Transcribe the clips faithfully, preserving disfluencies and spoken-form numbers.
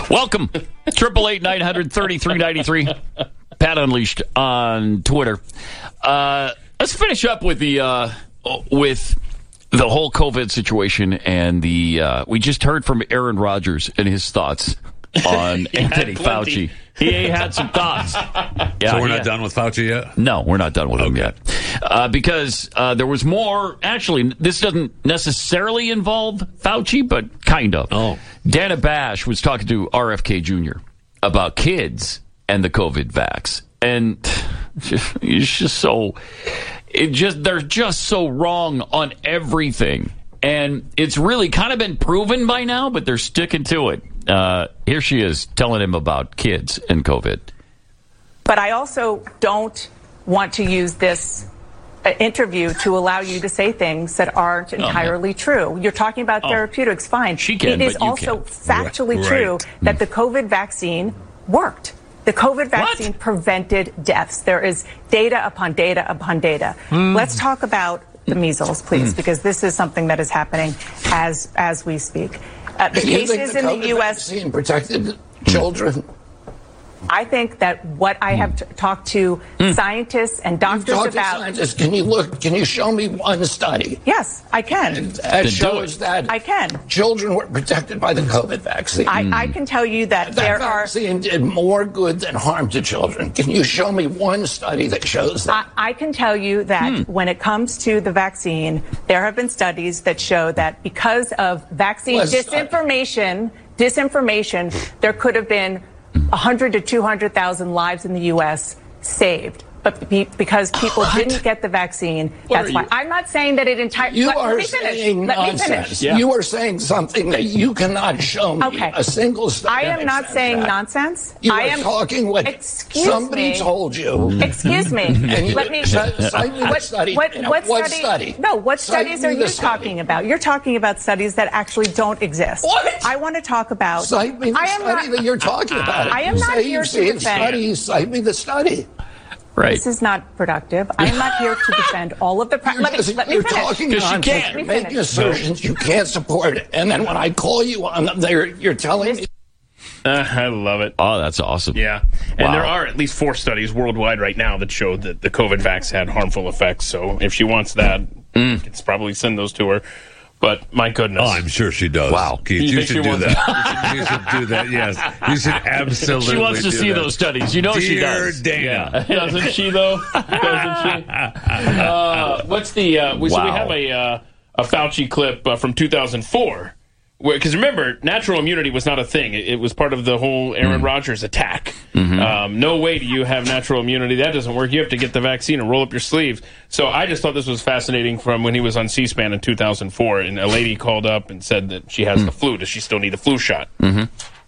Welcome. Triple eight nine hundred thirty three ninety three. Pat Unleashed on Twitter. Uh, let's finish up with the uh, with the whole COVID situation, and the uh, we just heard from Aaron Rodgers and his thoughts on Anthony Fauci. He had some thoughts. Yeah, so we're not had, done with Fauci yet? No, we're not done with okay. him yet. Uh, because uh, there was more. Actually, this doesn't necessarily involve Fauci, but kind of. Oh. Dana Bash was talking to R F K Junior about kids and the COVID vax. And it's just so, it just, they're just so wrong on everything. And it's really kind of been proven by now, but they're sticking to it. Uh, here she is telling him about kids and COVID. But I also don't want to use this uh, interview to allow you to say things that aren't entirely oh, true. You're talking about oh, therapeutics, fine. She can, it is but you also can't. factually right. true Right. that the COVID vaccine worked. The COVID vaccine what? prevented deaths. There is data upon data upon data. Mm. Let's talk about the measles, please, mm. because this is something that is happening as as we speak. Uh, the Do you cases think the in COVID the U S vaccine protected children? I think that what I have t- talked to mm. scientists and doctors You've talked about. to scientists. Can you look? Can you show me one study? Yes, I can. That shows that I can. Children were protected by the COVID vaccine. I, mm. I can tell you that, that there vaccine are. did more good than harm to children. Can you show me one study that shows that? I, I can tell you that mm. when it comes to the vaccine, there have been studies that show that because of vaccine Let's disinformation, study. disinformation, there could have been one hundred to two hundred thousand lives in the U S saved. But be, because people what? didn't get the vaccine, what that's why. You? I'm not saying that it entirely. You let, are let me finish. saying Let nonsense. me finish. Yeah. You are saying something that you cannot show me okay. a single study. I am not saying that. nonsense. You I are am talking what excuse somebody me. told you. Excuse me. And you, let me. cite me what, study. What, You know, what, what study, study? No. What Cite studies are you study. talking about? You're talking about studies that actually don't exist. What? I want to talk about. Cite me the I am study not, that you're talking about. I am you not say here you've to seen defend. study. Cite me the study. Right. This is not productive. I am not here to defend all of the. Pra- let me, just, let me you're finish. talking nonsense. You can't. You're making assertions you can't support, and then when I call you on them, they're, you're telling me. Uh, I love it. Oh, that's awesome. Yeah. And wow. there are at least four studies worldwide right now that show that the COVID vax had harmful effects. So if she wants that, mm. it's probably send those to her. But my goodness. Oh, I'm sure she does. Wow. Keith, you you should do wants- that. you should do that, yes. You should absolutely She wants to do see that. those studies. You know Dear she does. Dana. Yeah. Doesn't she, though? Doesn't she? Uh, what's the... Uh, we, wow. So we have a, uh, a Fauci clip uh, from two thousand four. Because remember, natural immunity was not a thing. It, it was part of the whole Aaron mm. Rodgers attack. Mm-hmm. Um, no way do you have natural immunity. That doesn't work. You have to get the vaccine and roll up your sleeves. So I just thought this was fascinating from when he was on C-SPAN in two thousand four, and a lady called up and said that she has mm. the flu. Does she still need a flu shot? Mm-hmm.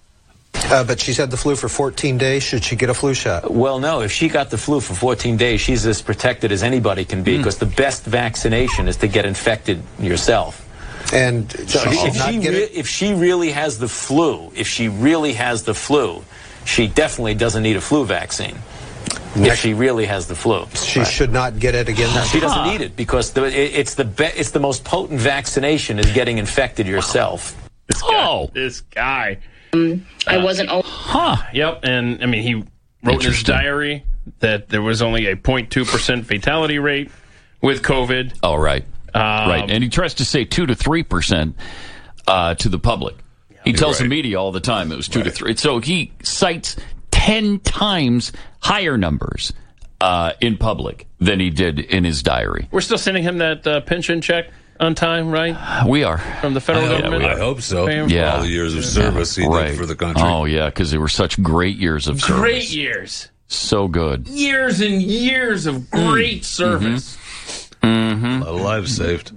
Uh, but she's had the flu for fourteen days. Should she get a flu shot? Well, no. If she got the flu for fourteen days, she's as protected as anybody can be, because mm. the best vaccination is to get infected yourself. And so she if, she re- if she really has the flu, if she really has the flu, she definitely doesn't need a flu vaccine. Next, if she really has the flu, she right. should not get it again. No, she doesn't huh. need it because the, it, it's the be- it's the most potent vaccination is getting infected yourself. This guy, oh, this guy. Um, I uh, wasn't. Al- huh. Yep. And I mean, he wrote in his diary that there was only a zero point two percent fatality rate with COVID. Oh, right. Um, right, and he tries to say two to three percent uh, to the public. He tells right. the media all the time it was two right. to three. So he cites ten times higher numbers uh, in public than he did in his diary. We're still sending him that uh, pension check on time, right? We are from the federal I government. Hope, I hope so. Yeah, for all the years of service he right. did for the country. Oh yeah, because they were such great years of service. Great years. So good. Years and years of great mm. service. Mm-hmm. Mm-hmm. A lot of lives saved.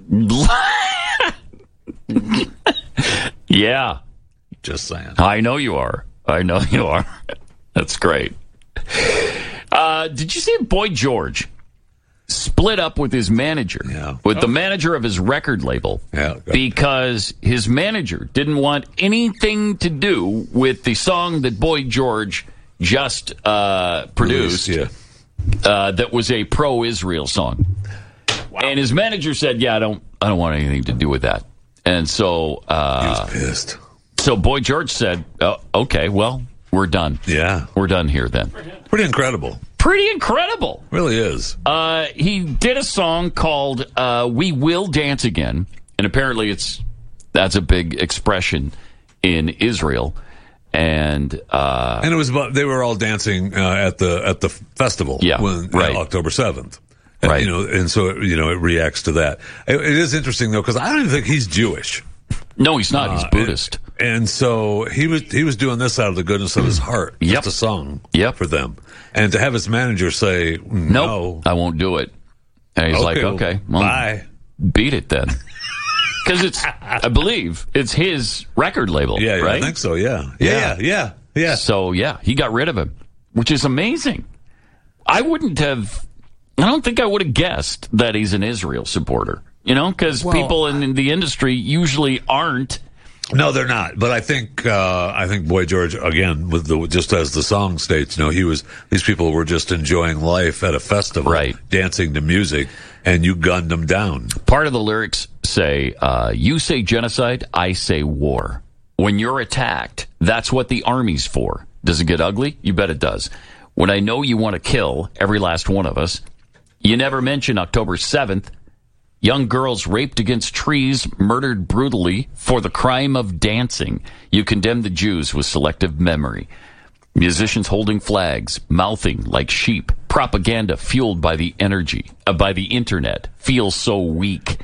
Yeah. Just saying. I know you are. I know you are. That's great. Uh, did you see Boy George split up with his manager, yeah. with oh. the manager of his record label, yeah, because his manager didn't want anything to do with the song that Boy George just uh, produced, yeah. uh, that was a pro-Israel song. Wow. And his manager said, "Yeah, I don't, I don't want anything to do with that." And so uh, he was pissed. So Boy George said, oh, okay, well, we're done. Yeah. We're done here then. Pretty incredible. Pretty incredible. Really is. Uh, he did a song called uh, We Will Dance Again. And apparently it's that's a big expression in Israel. And uh, and it was about, they were all dancing uh, at the at the festival yeah, when, right. uh, October seventh. And, right. You know, and so, it, you know, it reacts to that. It, it is interesting, though, because I don't even think he's Jewish. No, he's not. He's uh, Buddhist. And, and so he was he was doing this out of the goodness of his heart. Yep. Just a song yep. for them. And to have his manager say, no. Nope, I won't do it. And he's okay, like, okay, well, bye. Beat it then. Because it's, I believe, it's his record label, yeah, yeah, right? I think so, yeah. Yeah, yeah, yeah, yeah. So, yeah, he got rid of him, which is amazing. I wouldn't have, I don't think I would have guessed that he's an Israel supporter, you know, because well, people in, in the industry usually aren't. No, they're not. But I think uh, I think Boy George, again, with the just as the song states, you know, he was these people were just enjoying life at a festival, right, dancing to music, and you gunned them down. Part of the lyrics say, uh, "You say genocide, I say war. When you're attacked, that's what the army's for. Does it get ugly? You bet it does. When I know you want to kill every last one of us, you never mention October seventh." Young girls raped against trees, murdered brutally for the crime of dancing. You condemn the Jews with selective memory. Musicians holding flags, mouthing like sheep. Propaganda fueled by the energy, uh, by the internet, feels so weak.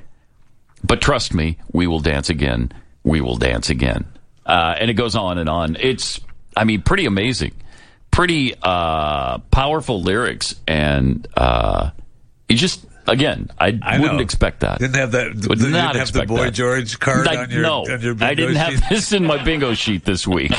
But trust me, we will dance again. We will dance again. Uh, and it goes on and on. It's, I mean, pretty amazing. Pretty uh, powerful lyrics. And uh, you just... Again, I, I wouldn't know. expect that. Didn't have that. Would didn't not have the Boy that. George card I, on your, no, on your bingo I didn't sheet? have this in my bingo sheet this week.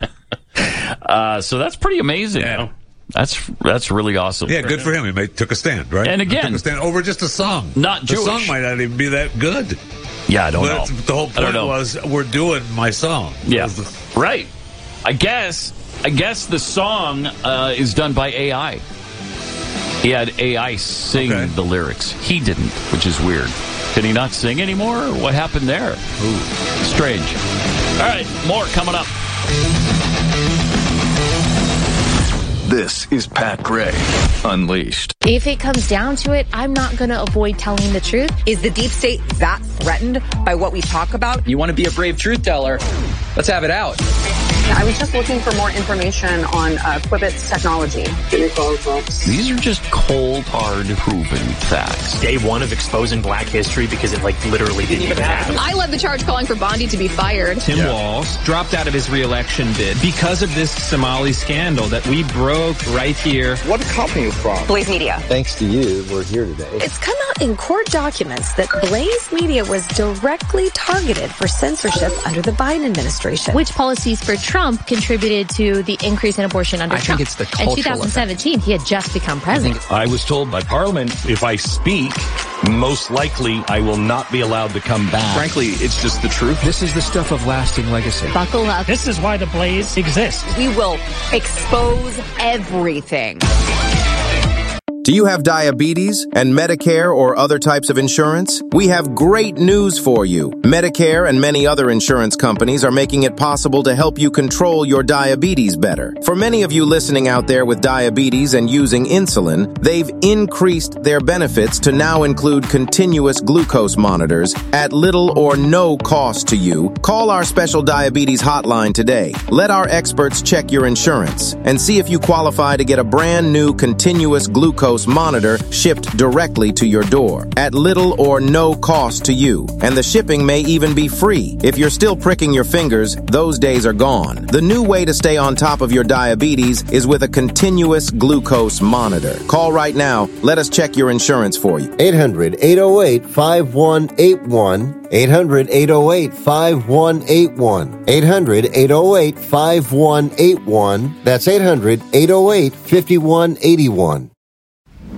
uh, so that's pretty amazing. Yeah. That's that's really awesome. Yeah, good for him. He made, took a stand, right? And again, he took a stand over just a song. Not the Jewish. song might not even be that good. Yeah, I don't but know. The whole I don't point know. was we're doing my song. Yeah, the, right. I guess. I guess the song uh, is done by A I. He had A I sing okay. the lyrics. He didn't, which is weird. Can he not sing anymore? Or what happened there? Ooh, strange. All right, more coming up. This is Pat Gray Unleashed. If it comes down to it, I'm not going to avoid telling the truth. Is the deep state that threatened by what we talk about? You want to be a brave truth teller? Let's have it out. I was just looking for more information on uh, Quibbit's technology. Give me phone, folks. These are just cold, hard, proven facts. Day one of exposing black history because it, like, literally didn't even happen. I led the charge calling for Bondi to be fired. Tim yeah. Walz dropped out of his re-election bid because of this Somali scandal that we broke right here. What company are you from? Blaze Media. Thanks to you, we're here today. It's come out in court documents that Blaze Media was directly targeted for censorship under the Biden administration. Which policies for Trump contributed to the increase in abortion under I Trump? I think it's the cultural In twenty seventeen, effect. He had just become president. I, I was told by Parliament, if I speak, most likely I will not be allowed to come back. Frankly, it's just the truth. This is the stuff of lasting legacy. Buckle up. This is why the Blaze exists. We will expose everything. Do you have diabetes and Medicare or other types of insurance? We have great news for you. Medicare and many other insurance companies are making it possible to help you control your diabetes better. For many of you listening out there with diabetes and using insulin, they've increased their benefits to now include continuous glucose monitors at little or no cost to you. Call our special diabetes hotline today. Let our experts check your insurance and see if you qualify to get a brand new continuous glucose monitor shipped directly to your door at little or no cost to you. And the shipping may even be free. If you're still pricking your fingers, those days are gone. The new way to stay on top of your diabetes is with a continuous glucose monitor. Call right now. Let us check your insurance for you. eight hundred, eight oh eight, five one eight one. eight hundred, eight oh eight, five one eight one. eight hundred, eight oh eight, five one eight one. That's eight hundred, eight oh eight, five one eight one.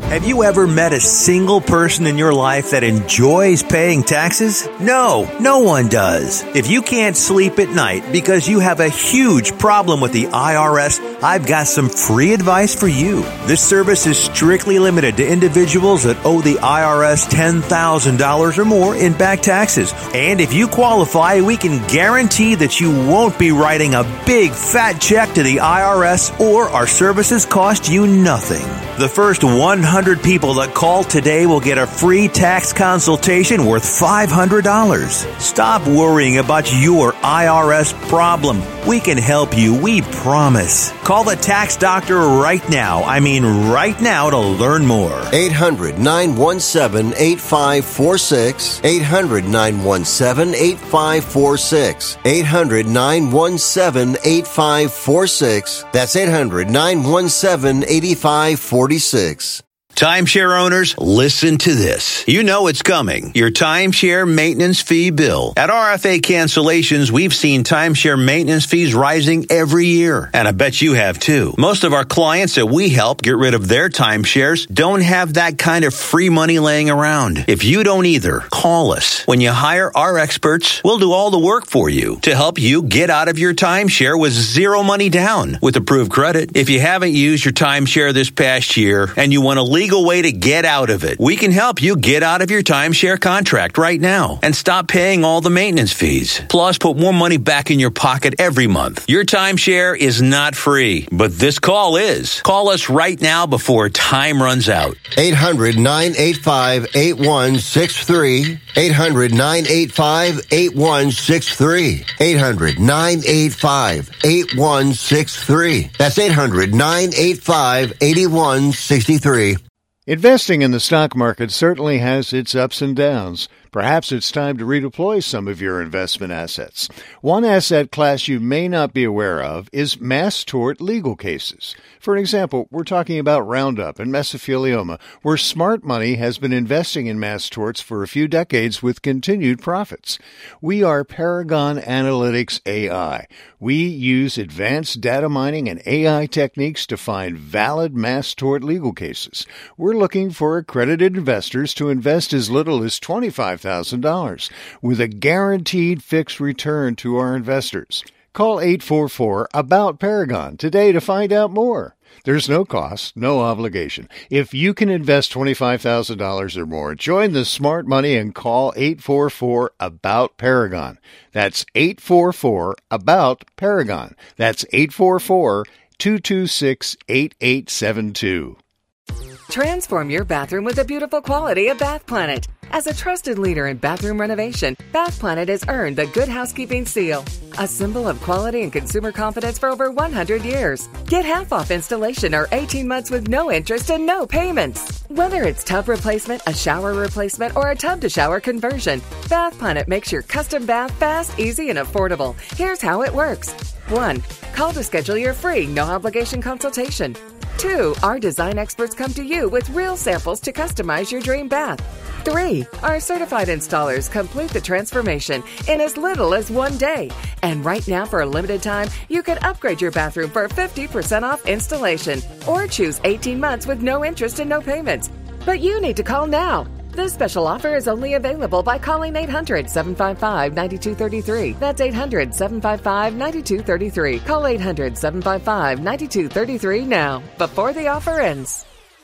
Have you ever met a single person in your life that enjoys paying taxes? No, no one does. If you can't sleep at night because you have a huge problem with the I R S, I've got some free advice for you. This service is strictly limited to individuals that owe the I R S ten thousand dollars or more in back taxes. And if you qualify, we can guarantee that you won't be writing a big fat check to the I R S, or our services cost you nothing. The first one hundred people that call today will get a free tax consultation worth five hundred dollars. Stop worrying about your I R S problem. We can help you, we promise. Call the tax doctor right now. I mean right now to learn more. eight hundred, nine one seven, eight five four six. eight hundred, nine one seven, eight five four six. eight hundred, nine one seven, eight five four six. That's eight hundred, nine one seven, eight five four six. Timeshare owners, listen to this. You know it's coming. Your timeshare maintenance fee bill. At R F A Cancellations, we've seen timeshare maintenance fees rising every year. And I bet you have too. Most of our clients that we help get rid of their timeshares don't have that kind of free money laying around. If you don't either, call us. When you hire our experts, we'll do all the work for you to help you get out of your timeshare with zero money down with approved credit. If you haven't used your timeshare this past year and you want to leave legal way to get out of it. We can help you get out of your timeshare contract right now and stop paying all the maintenance fees. Plus, put more money back in your pocket every month. Your timeshare is not free, but this call is. Call us right now before time runs out. eight hundred, nine eight five, eight one six three. eight hundred, nine eight five, eight one six three. eight hundred, nine eight five, eight one six three. That's eight hundred, nine eight five, eight one six three. Investing in the stock market certainly has its ups and downs. Perhaps it's time to redeploy some of your investment assets. One asset class you may not be aware of is mass tort legal cases. For an example, we're talking about Roundup and mesothelioma, where smart money has been investing in mass torts for a few decades with continued profits. We are Paragon Analytics A I. We use advanced data mining and A I techniques to find valid mass tort legal cases. We're looking for accredited investors to invest as little as twenty-five thousand dollars with a guaranteed fixed return to our investors. Call eight four four, A B O U T, Paragon today to find out more. There's no cost, no obligation. If you can invest twenty-five thousand dollars or more, join the smart money and call eight four four, A B O U T, Paragon. That's eight four four, A B O U T, Paragon. That's eight four four, two two six, eight eight seven two. Transform your bathroom with the beautiful quality of Bath Planet. As a trusted leader in bathroom renovation, Bath Planet has earned the Good Housekeeping seal, a symbol of quality and consumer confidence for over one hundred years. Get half off installation or eighteen months with no interest and no payments. Whether it's tub replacement, a shower replacement, or a tub-to-shower conversion, Bath Planet makes your custom bath fast, easy, and affordable. Here's how it works. One, call to schedule your free, no-obligation consultation. Two, our design experts come to you with real samples to customize your dream bath. Three, our certified installers complete the transformation in as little as one day. And right now, for a limited time, you can upgrade your bathroom for fifty percent off installation or choose eighteen months with no interest and no payments. But you need to call now. This special offer is only available by calling eight hundred, seven five five, nine two three three. That's eight hundred, seven five five, nine two three three. Call eight hundred, seven five five, nine two three three now, before the offer ends.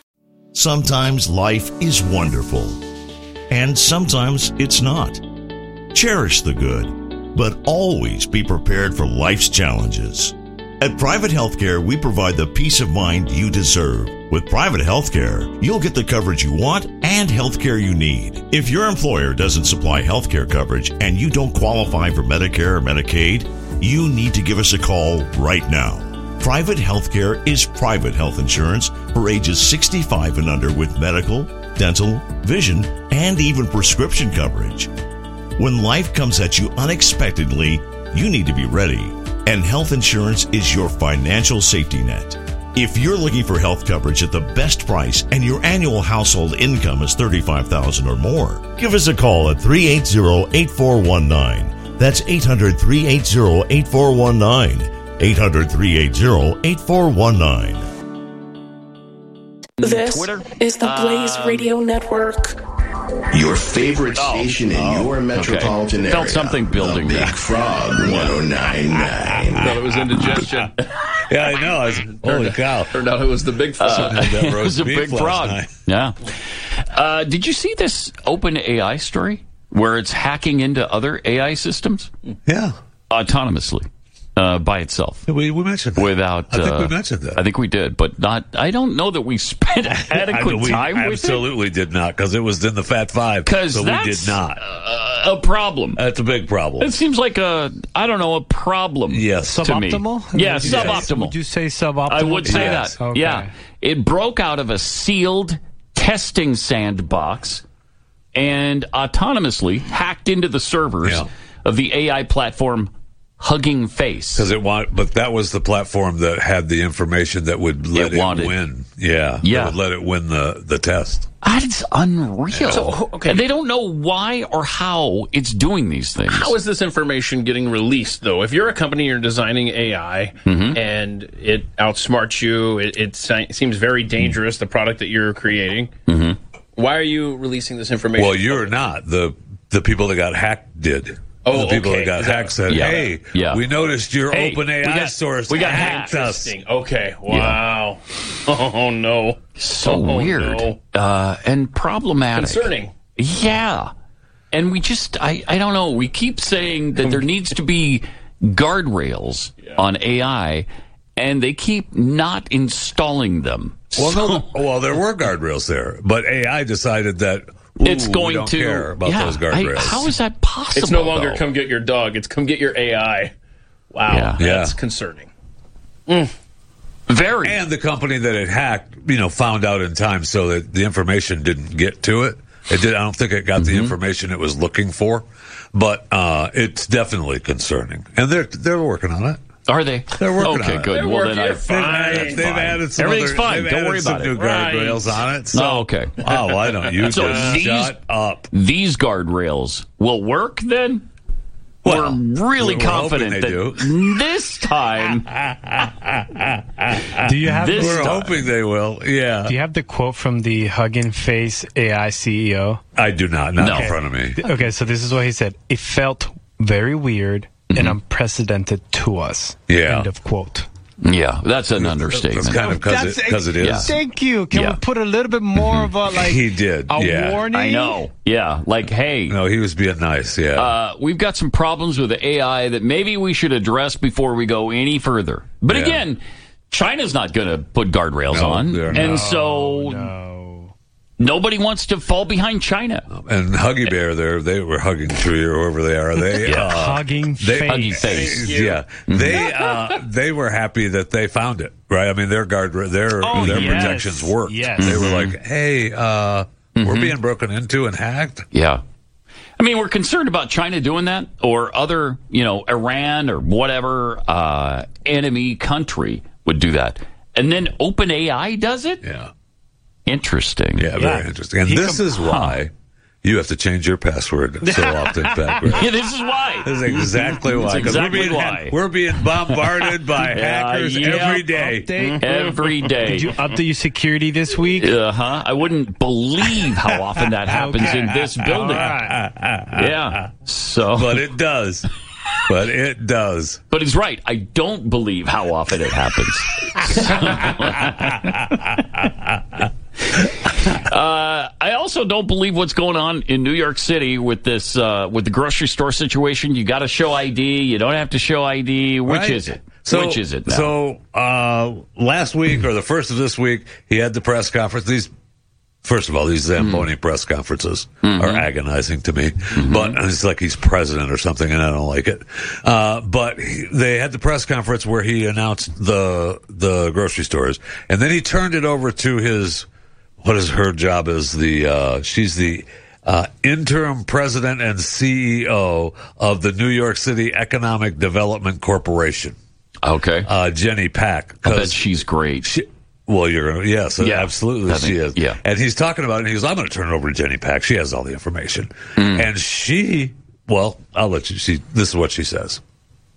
Sometimes life is wonderful, and sometimes it's not. Cherish the good, but always be prepared for life's challenges. At Private Healthcare, we provide the peace of mind you deserve. With Private Healthcare, you'll get the coverage you want and healthcare you need. If your employer doesn't supply healthcare coverage and you don't qualify for Medicare or Medicaid, you need to give us a call right now. Private Healthcare is private health insurance for ages sixty-five and under with medical, dental, vision, and even prescription coverage. When life comes at you unexpectedly, you need to be ready. And health insurance is your financial safety net. If you're looking for health coverage at the best price and your annual household income is thirty-five thousand dollars or more, give us a call at three eight zero, eight four one nine. That's eight hundred, three eight zero, eight four one nine. eight hundred, three eight zero, eight four one nine. This Twitter. is the Blaze Um, Radio Network. Your favorite Oh, station in oh, your metropolitan okay. area. Felt something building the Big there. Frog one oh nine nine. Thought it was indigestion. Yeah, I know. I was, holy cow. Turned out it was the big frog. Uh, that it was a roast big beef frog. last night. Yeah. Uh, did you see this OpenAI story where it's hacking into other A I systems? Yeah. Autonomously. Uh, by itself. We, we mentioned that. Without, I think uh, we mentioned that. I think we did, but not. I don't know that we spent adequate I, we time with it. absolutely did not, because it was in the Fat Five. Because so that's we did not. Uh, a problem. That's a big problem. It seems like a, I don't know, a problem. Yes. to me. Suboptimal? Yeah, Would you suboptimal. say- Would you say suboptimal? I would say Yes. that. Okay. Yeah, it broke out of a sealed testing sandbox and autonomously hacked into the servers Yeah. of the A I platform Hugging Face. Because it want, but that was the platform that had the information that would let It it, wanted. win. Yeah, Yeah. that would let it win the the test. That's unreal. So, okay. And they don't know why or how it's doing these things. How is this information getting released, though? If you're a company, you're designing A I, Mhm. and it outsmarts you, it, it si- seems very dangerous, the product that you're creating. Mhm. Why are you releasing this information? Well, you're not. The the people that got hacked did. Oh, the people okay. that got Is that- hacked said, Yeah. "Hey, Yeah. we noticed your Hey, OpenAI we got- source we got hacked us." Interesting. Okay. Wow. Oh, no. So Oh, weird no. uh, and problematic. Concerning. Yeah. And we just, I, I don't know, we keep saying that there needs to be guardrails on A I, and they keep not installing them. Well, So- no, well, there were guardrails there, but A I decided that ooh, it's going we don't to care about yeah, those I- guardrails. how is that possible? It's no longer though? come get your dog. It's come get your A I. Wow. Yeah. That's Yeah. concerning. Very. And the company that it hacked, you know, found out in time so that the information didn't get to it. It did. I don't think it got Mm-hmm. the information it was looking for, but uh, it's definitely concerning, and they're they're working on it. Are they? They're working okay, on it. good. They're well, then working I, fine. They've, they've added some Everything's other, fine. they've Don't added worry some about new it. guardrails on it. So, Oh, okay. Oh, why don't you So just these- shut up? These guardrails will work then? Well, we're really we're confident hoping that they do. this time. Do you have This We're time. hoping they will. Yeah. Do you have the quote from the Hugging Face A I C E O? I do not. Not No. in front of me. Okay, so this is what he said. It felt very weird and unprecedented to us. Yeah. End of quote. Yeah, that's an understatement. That's kind of because it, 'cause it is. Yeah. Thank you. Can Yeah. we put a little bit more of a like He did. a yeah. warning? I know. Yeah, like, hey, No, he was being nice. Yeah. uh, we've got some problems with the A I that maybe we should address before we go any further. But Yeah. again, China's not going to put guardrails No, on, they're and not. so No. nobody wants to fall behind China. and Huggy Bear there, they were hugging Tree or whoever they are. They Yeah. uh, Hugging they, Face. Huggy Face. Yeah, they uh, they were happy that they found it. Right? I mean, their guard, their Oh, their yes. protections worked. Yes. They were like, "Hey, uh, we're being broken into and hacked." Yeah. I mean, we're concerned about China doing that or other, you know, Iran or whatever uh, enemy country would do that. And then OpenAI does it? Yeah, Interesting. yeah, very Yeah. interesting. And He this com- is why you have to change your password so often, Pat Gray. Yeah, this is why. This is exactly why. 'Cause exactly we're being, why. We're being bombarded by Yeah, hackers yeah. every day. Update. Every day. Did you update your security this week? Uh huh. I wouldn't believe how often that happens Okay. in this building. All right. Yeah. So, But it does. But it does. but he's right. I don't believe how often it happens. uh, I also don't believe what's going on in New York City with this uh, with the grocery store situation. You got to show I D. You don't have to show I D. Which Right? is it? So, Which is it now? So uh, last week or the first of this week, he had the press conference. These, first of all, these Zamboni press conferences are agonizing to me. But it's like he's president or something, and I don't like it. Uh, but he, they had the press conference where he announced the the grocery stores, and then he turned it over to his. What is her job? Is the uh, she's the uh, interim president and C E O of the New York City Economic Development Corporation. Okay. Uh, Jenny Pack. I bet she's great. She, well, you're going to, yes, Yeah, absolutely I she think- is. yeah. And he's talking about it, and he goes, I'm going to turn it over to Jenny Pack. She has all the information. Mm. And she, well, I'll let you see. This is what she says.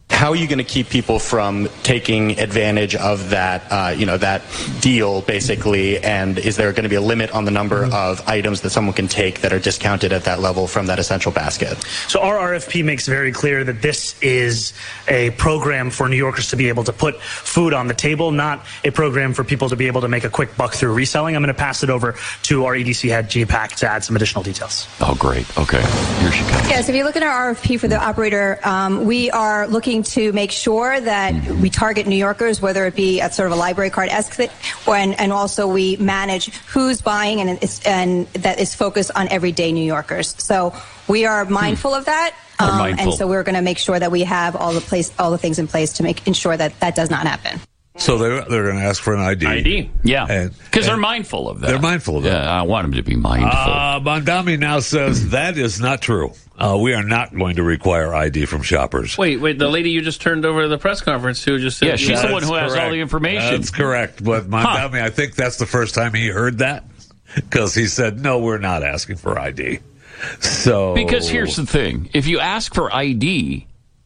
How are you going to keep people from taking advantage of that, uh, you know, that deal, basically? And is there going to be a limit on the number of items that someone can take that are discounted at that level from that essential basket? So our R F P makes very clear that this is a program for New Yorkers to be able to put food on the table, not a program for people to be able to make a quick buck through reselling. I'm going to pass it over to our E D C head, G PAC, to add some additional details. Oh, great. Okay. Here she comes. Yes, if you look at our R F P for the operator, um, we are looking to make sure that we target New Yorkers, whether it be at sort of a library card esque, or and, and also we manage who's buying, and it's, and that is focused on everyday New Yorkers. So we are mindful hmm. of that, um, mindful. and so we're going to make sure that we have all the place, all the things in place to make ensure that that does not happen. So they're, they're going to ask for an I D. I D, yeah. Because they're mindful of that. They're mindful of that. Yeah, I want them to be mindful. Uh, Mondami now says that is not true. Uh, we are not going to require I D from shoppers. Wait, wait, the lady you just turned over to the press conference who just said... Yeah, she's yeah, the one who correct. has all the information. That's correct. But Mondami, huh. I think that's the first time he heard that, because he said, no, we're not asking for I D. So Because here's the thing. If you ask for I D...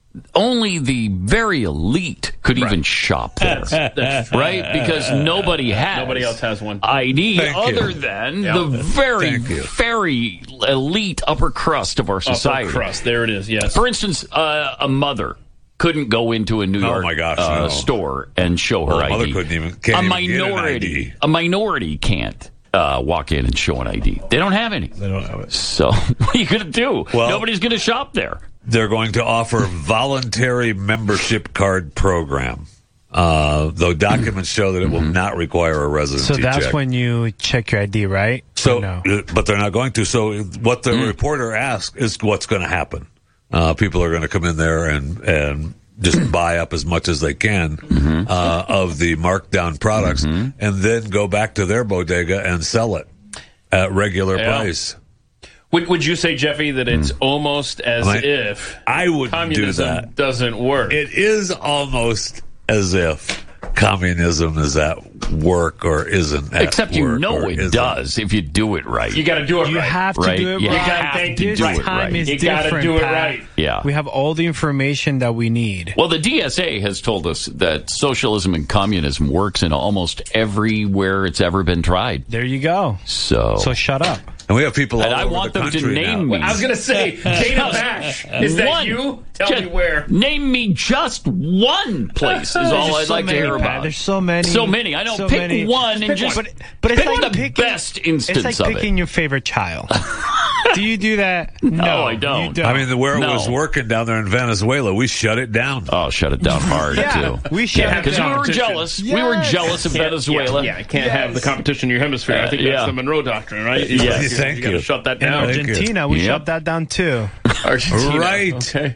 only the very elite could right. even shop there, right? Because nobody has nobody else has one I D Thank other you. than yep. the very, very elite upper crust of our society. Upper crust, there it is. Yes. For instance, uh, a mother couldn't go into a New oh York my gosh, uh, no. store and show her well, I D. Mother couldn't even. Can't a even minority, get an I D. a minority can't. Uh, walk in and show an I D. They don't have any. They don't have it. So what are you going to do? Well, nobody's going to shop there. They're going to offer voluntary membership card program, uh, though documents show that it will not require a residency So that's check. when you check your I D, right? So, no? But they're not going to. So what the Mm. reporter asked is what's going to happen. Uh, people are going to come in there and and just buy up as much as they can mm-hmm. uh, of the marked-down products, mm-hmm. and then go back to their bodega and sell it at regular yeah. price. Would, would you say, Jeffy, that it's mm. almost as I, if I would communism do that. doesn't work? It is almost as if communism is at work or isn't at Except work. you know it isn't. does if you do it right. You got to do it you right. You have to right? do it you right. You have thank to you. do This it time right. is You got to different, do it Pat. right. Yeah. We have all the information that we need. Well, the D S A has told us that socialism and communism works in almost everywhere it's ever been tried. There you go. So, so shut up. And we have people all and I over want the them to country name now. me. I was going to say, Dana Bash. Is that one, you? Tell just, me where. Name me just one place is all I'd so like many, to hear Pat. about. There's so many. So many. I know. So pick many. one and pick just one. But, but it's pick like the picking, best instance It's like of picking it. your favorite child. Do you do that? No, No, I don't. You don't. I mean, the, where No. it was working down there in Venezuela, we shut it down. Oh, shut it down hard, yeah, too. We shut yeah, it because down. we were jealous. Yes. We were jealous of Can't- Venezuela. Yeah, yeah can't Yes. have the competition in your hemisphere. I think Uh, that's yeah. the Monroe Doctrine, right? Yes. You, Thank you. gotta you. shut that In down. Thank you. Argentina, we Yep. shut that down too. Argentina. Right. Okay.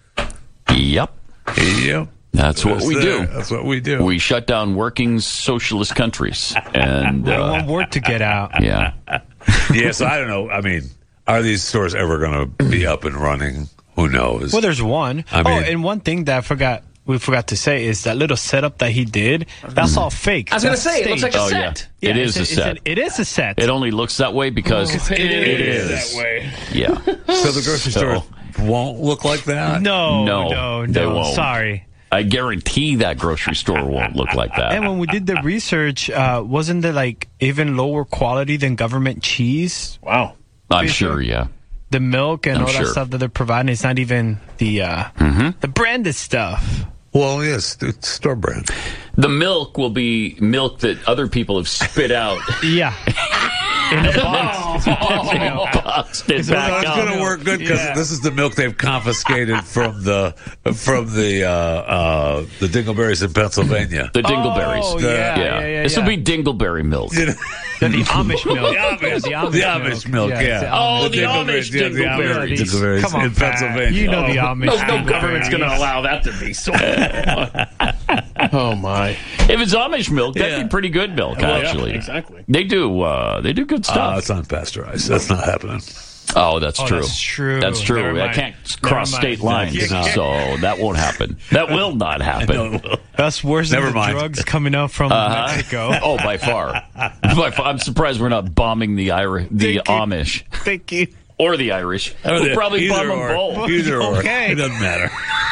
Yep. Yep. That's what That's we it. do. That's what we do. We shut down working socialist countries. And, We don't uh, want word to get out. yeah. yeah, so I don't know. I mean, are these stores ever going to be up and running? Who knows? Well, there's one. I oh, mean- and one thing that I forgot, we forgot to say is that little setup that he did. That's all fake. I was going to That's say, it looks like a Oh, set. yeah. It it's is a it's set. it is a set. It only looks that way because It, it is, is. that way. Yeah. So the grocery So- store won't look like that? no, No, no, no. they won't. Sorry. I guarantee that grocery store won't look like that. And when we did the research, uh, wasn't there like even lower quality than government cheese? Wow. I'm sure, yeah. The milk and I'm all sure. that stuff that they're providing is not even the uh, Mm-hmm. the branded stuff. Well, yes, it's store brand. The milk will be milk that other people have spit out. Yeah. In a box. Boxed it Well, back it's up. going to work good because Yeah. this is the milk they've confiscated from the from the uh, uh, the Dingleberries in Pennsylvania. The Dingleberries. Oh, yeah, yeah, yeah, This yeah. will be Dingleberry milk. The, the Amish milk. The Amish, the Amish, the Amish milk, yeah. it's the Oh, Amish. the Amish yeah, the Amish Dingleberries. Dingleberries Come on, in Pat. Pennsylvania. You know the Amish. No, no Dingleberries. government's going to allow that to be so. Oh, my. If it's Amish milk, that'd Yeah. be pretty good milk, Well, yeah, actually. exactly. They do. Uh, they do good Uh, stuff. it's unpasteurized. That's not happening. oh, that's Oh, true. that's true. That's true. Never I mind. can't Never cross mind. state lines, You can't. so that won't happen. That will not happen. That's worse Never than the mind. drugs coming out from Uh-huh. Mexico. Oh, by far. by far. I'm surprised we're not bombing the Irish, the Thank you. Amish. Thank you. or the Irish. Or We'll the- probably either bomb them or. both. Either or. Okay. It doesn't matter.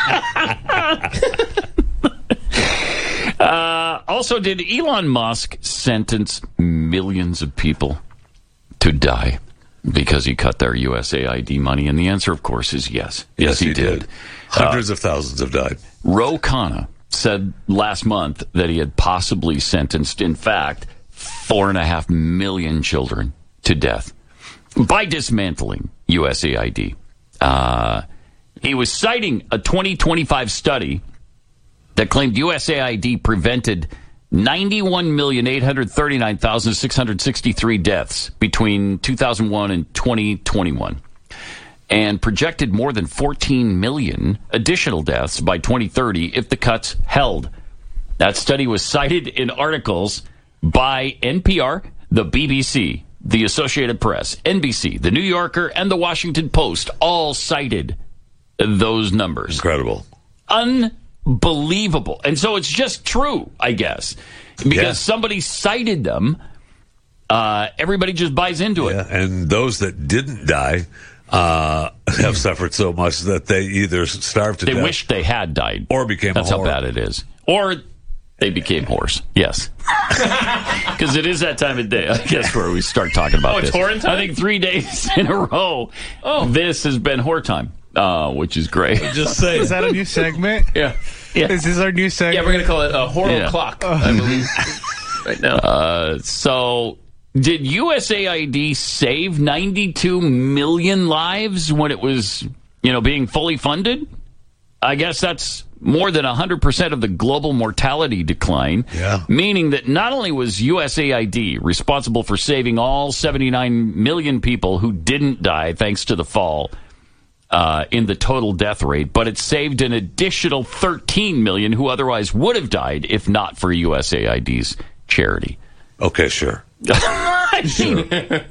Uh, also, did Elon Musk sentence millions of people to die because he cut their U S A I D money? And the answer, of course, is yes. Yes, Yes, he, he did. did. Hundreds of thousands have died. Ro Khanna said last month that he had possibly sentenced, in fact, four and a half million children to death by dismantling U S A I D. Uh, he was citing a twenty twenty-five study that claimed U S A I D prevented ninety-one million eight hundred thirty-nine thousand six hundred sixty-three deaths between two thousand one and twenty twenty-one, and projected more than fourteen million additional deaths by twenty thirty if the cuts held. That study was cited in articles by N P R, the B B C, the Associated Press, N B C, the New Yorker, and the Washington Post all cited those numbers. Incredible. Unbelievable. And so it's just true, I guess. Because Yeah. somebody cited them, uh, everybody just buys into it. Yeah, and those that didn't die uh, have suffered so much that they either starved to They death wish they had died. or became That's a how whore. bad it is. Or they became whores. Yes. Because it is that time of day, I guess, where we start talking about Oh, it's this. whoring time? I think three days in a row, oh. this has been whore time, uh, which is great. Just say Is that a new segment? Yeah. Yeah. Is this our new segment? Yeah, we're going to call it a horror Yeah. clock, I believe, right now. Uh, so, did U S A I D save ninety-two million lives when it was, you know, being fully funded? I guess that's more than one hundred percent of the global mortality decline, Yeah. meaning that not only was U S A I D responsible for saving all seventy-nine million people who didn't die thanks to the fall uh, in the total death rate, but it saved an additional thirteen million who otherwise would have died if not for U S A I D's charity. Okay, sure. I mean,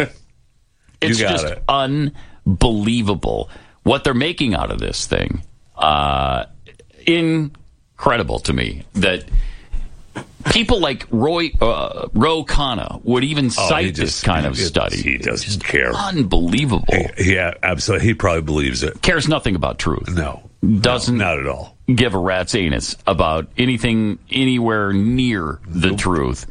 it's You got just it. unbelievable what they're making out of this thing. Uh, incredible to me that people like Roy uh, Ro Khanna would even Oh, cite he this just- kind of he- study. He doesn't care. Unbelievable. He, yeah, absolutely. He probably believes it. Cares nothing about truth. No. Doesn't No, not at all. give a rat's anus about anything anywhere near the truth.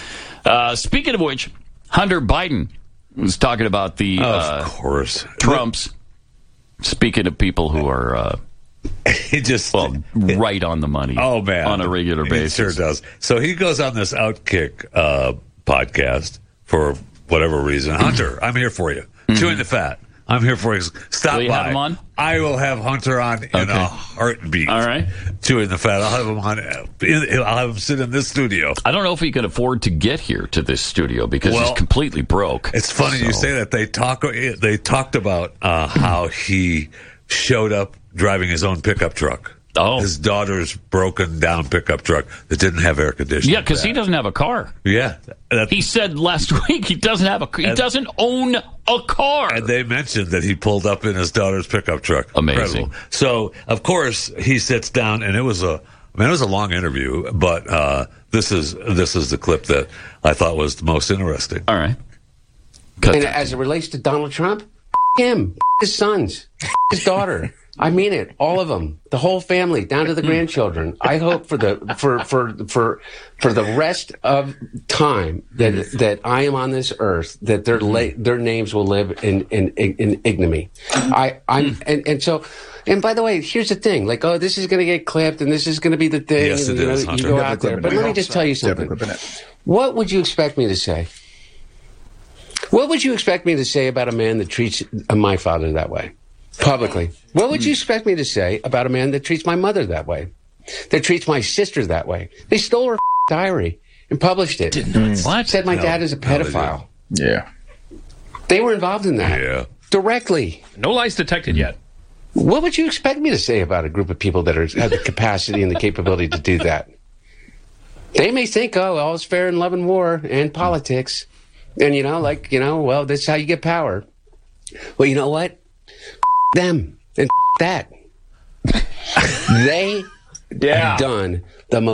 Uh, speaking of which, Hunter Biden was talking about the Of uh, course. Trumps. Speaking of people who are uh, He just well, right on the money. Oh man, on a regular He basis. sure does. So he goes on this Outkick uh, podcast for whatever reason. Hunter, I'm here for you. Chewing the fat. I'm here for you. Stop Will you by. have him on? I will have Hunter on in Okay. a heartbeat. All right. Chewing the fat. I'll have him on. in- I'll have him sit in this studio. I don't know if he could afford to get here to this studio because Well, he's completely broke. It's funny you So- say that. They talk. They talked about uh, how he showed up driving his own pickup truck. Oh. His daughter's broken down pickup truck that didn't have air conditioning. Yeah, because he doesn't have a car. Yeah, that, He said last week he doesn't have a. He And- doesn't own a car. and they mentioned that he pulled up in his daughter's pickup truck. Amazing. Incredible. So of course he sits down, and it was a. I mean, it was a long interview, but uh, this is this is the clip that I thought was the most interesting. All right. And as it relates to Donald Trump, f- him, f- his sons, f- his daughter. I mean it, all of them, the whole family, down to the grandchildren. I hope for the for for for for the rest of time that that I am on this earth, that their la- their names will live in in, in ignominy. I I'm and, and so. And by the way, here's the thing: like, oh, this is going to get clipped, and this is going to be the thing. Yes, and, it you know, is, you Hunter. go Definitely out there. clipping But it. let me We just hope tell you so. something. Definitely clipping What would you expect me to say? What would you expect me to say about a man that treats my father that way? Publicly. What would you expect me to say about a man that treats my mother that way? That treats my sister that way? They stole her f- diary and published it. What? Said my No, dad is a no, they pedophile. Yeah. They were involved in that. Yeah. Directly. No lies detected yet. What would you expect me to say about a group of people that are, have the capacity and the capability to do that? They may think, oh, all's fair in love and war and politics. And, you know, like, you know, well, this is how you get power. Well, you know what? Them and that. They Yeah. have done the most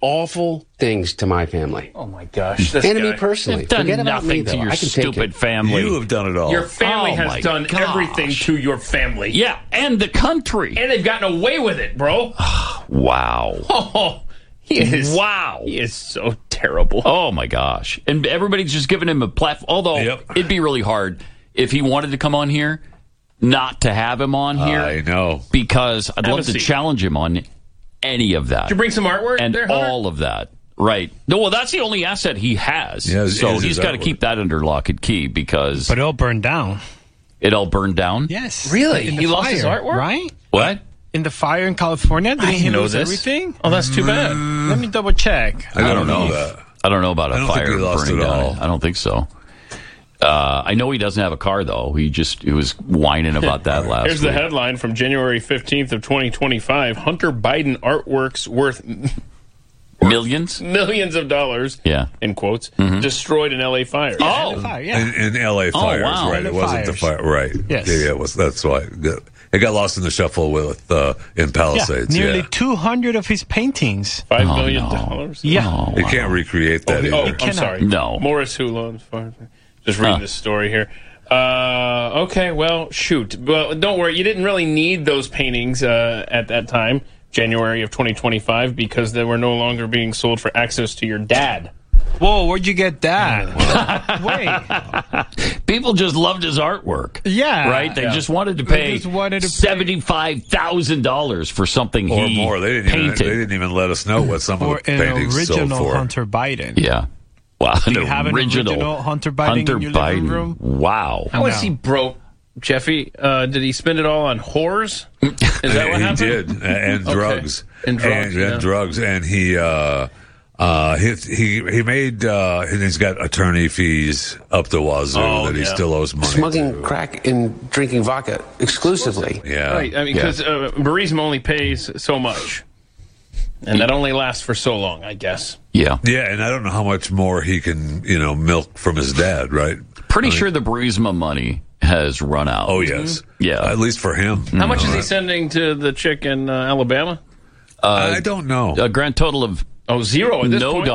awful things to my family. Oh my gosh! And to me personally. You've done Forget about nothing me, to though. your I can take stupid it. family. You have done it all. Your family Oh, my has done gosh. everything to your family. Yeah, and the country. And they've gotten away with it, bro. Wow. Oh, he is. Wow. He is so terrible. Oh, my gosh. And everybody's just giving him a platform. Although, Yep. it'd be really hard if he wanted to come on here, not to have him on here. I know. Because I'd Have love a to seat. challenge him on any of that. Did you bring some artwork and there, Hunter? all of that. Right. No, well, that's the only asset he has. Yeah, is- so is his he's got to artwork. keep that under lock and key because But it all burned down. it all burned down. Yes. Really? In the He lost his fire, artwork? Right? What? In the fire in California? Didn't I he didn't know lose this. everything? Oh, that's too bad. Let me double check. I don't, know that. I don't know about a I don't fire think he lost burning it down. all. I don't think so. Uh, I know he doesn't have a car though. He just he was whining about that last Here's the week. headline from January fifteenth of twenty twenty-five. Hunter Biden artworks worth Millions? millions of dollars, Yeah. in quotes, Mhm. destroyed in L A fires. Oh, Fire, yeah. In, in L A fires, wow. right? L A It wasn't the fires. fire, right? Yes. Yeah, yeah, it was. That's why it got lost in the shuffle with uh, in Yeah, Palisades. nearly Yeah, two hundred of his paintings. Five Oh, million no. dollars. Yeah. Oh, you wow. can't recreate that Oh, either. I'm sorry. No. Morris Hula. Just read Huh. this story here. Uh, okay, well, shoot. Well, don't worry. You didn't really need those paintings uh, at that time, January of twenty twenty-five, because they were no longer being sold for access to your dad. Whoa, where'd you get that? Wait. People just loved his artwork. Yeah. Right? They Yeah. just wanted to They pay just wanted to pay- seventy-five thousand dollars for something Or he more. They didn't even. painted. They didn't even let us know what some Or of the an paintings sold original for. Hunter Biden. Yeah. Wow. Do you an have an original Hunter Biden Hunter in your living Biden. room? Wow. How was No. he broke, Jeffy? Uh, did he spend it all on whores? Is that what he happened? did, and and Okay. drugs, And drugs, and, yeah. and drugs, and he uh, uh, he he he made uh, and he's got attorney fees up the wazoo Oh, that he yeah. still owes money. Smoking to. crack and drinking vodka exclusively. Yeah, Right. I mean, because uh, Burisma only pays so much. And that only lasts for so long, I guess. Yeah. yeah, and I don't know how much more he can you know milk from his dad, right? Pretty I mean- sure the Burisma money has run out. Oh yes, Yeah. at least for him. How much is he sending to the chick in uh, Alabama? I don't know. A grand total of Oh, zero at this no point?